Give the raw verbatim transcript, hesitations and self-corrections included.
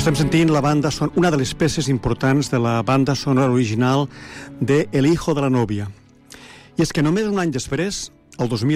Estem sentint la banda son... una de les peces importants de la banda sonora original de El hijo de la novia. I és que només un any després, el dos mil